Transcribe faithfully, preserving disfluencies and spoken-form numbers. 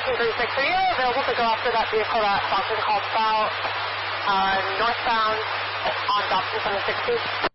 Station three six, are you available to go after that vehicle that Boston called about uh, northbound on Dobson seven sixty?